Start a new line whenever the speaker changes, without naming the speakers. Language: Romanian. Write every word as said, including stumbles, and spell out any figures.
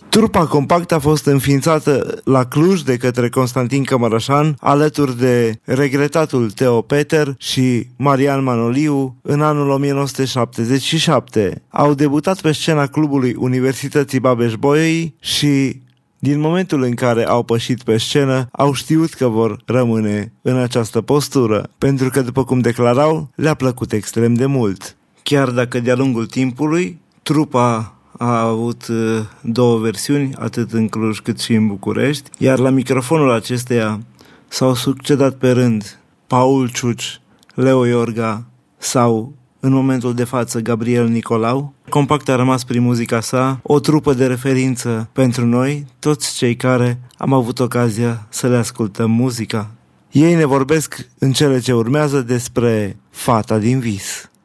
Trupa Compact a fost înființată la Cluj de către Constantin Cămărășan, alături de regretatul Teo Peter și Marian Manoliu, în anul o mie nouă sute șaptezeci și șapte. Au debutat pe scena Clubului Universității Babeș-Bolyai și, din momentul în care au pășit pe scenă, au știut că vor rămâne în această postură, pentru că, după cum declarau, le-a plăcut extrem de mult. Chiar dacă de-a lungul timpului, trupa a avut două versiuni, atât în Cluj cât și în București, iar la microfonul acesteia s-au succedat pe rând Paul Ciuci, Leo Iorga sau, în momentul de față, Gabriel Nicolau. Compact a rămas prin muzica sa o trupă de referință pentru noi, toți cei care am avut ocazia să le ascultăm muzica. Ei ne vorbesc în cele ce urmează despre Fata din vis.